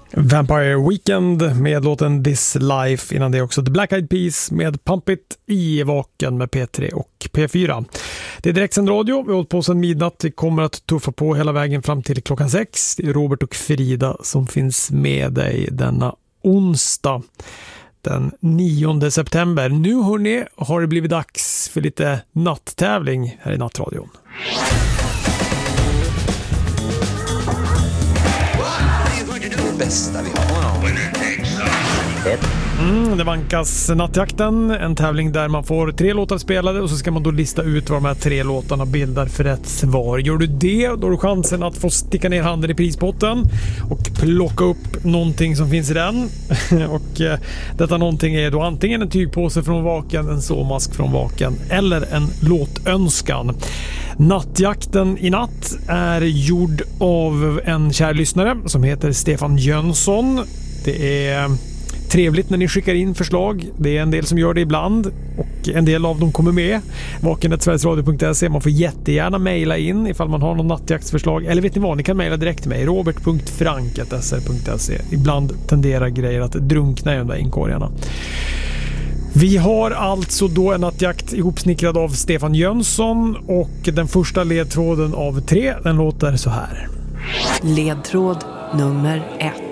Vampire Weekend med låten This Life, innan det också The Black Eyed Peas med Pump It i Vaken med P3 och P4. Det är direktsänd radio, vi har hållit på sedan midnatt, vi kommer att tuffa på hela vägen fram till klockan 6. Det är Robert och Frida som finns med dig denna onsdag den 9 september. Nu hörni, har det blivit dags för lite natttävling här i Nattradion. Bästa vi har. Det vankas Nattjakten, en tävling där man får 3 låtar spelade och så ska man då lista ut vad de här 3 låtarna bildar för rätt svar. Gör du det, då har du chansen att få sticka ner handen i prispotten och plocka upp någonting som finns i den. Och detta någonting är då antingen en tygpåse från Vaken, en såmask från Vaken eller en låtönskan. Nattjakten i natt är gjord av en kär lyssnare som heter Stefan Jönsson. Det är trevligt när ni skickar in förslag. Det är en del som gör det ibland och en del av dem kommer med. vaken@sverigesradio.se. Man får jättegärna mejla in ifall man har någon nattjaktsförslag. Eller vet ni vad, ni kan mejla direkt till mig. robert.frank@sr.se. Ibland tenderar grejer att drunkna i de där inkorgarna. Vi har alltså då en nattjakt ihopsnickrad av Stefan Jönsson och den första ledtråden av 3, den låter så här. Ledtråd nummer 1.